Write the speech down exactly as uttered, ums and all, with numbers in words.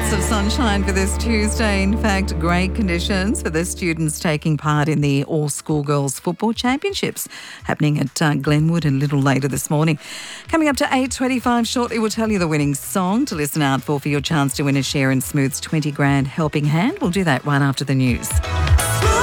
Lots of sunshine for this Tuesday. In fact, great conditions for the students taking part in the All Schoolgirls Football Championships happening at uh, Glenwood a little later this morning. Coming up to eight twenty-five shortly, we'll tell you the winning song to listen out for for your chance to win a share in Smooth's twenty grand helping hand. We'll do that right after the news.